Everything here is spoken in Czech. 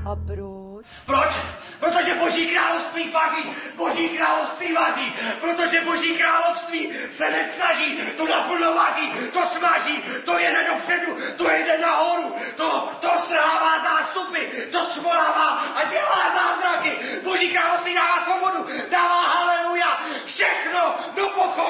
A proč? Proč? Protože Boží království paří, Boží království vaří, protože Boží království se nesnaží, to naplno vaří, to smaží, to jede dopředu, to jede nahoru, to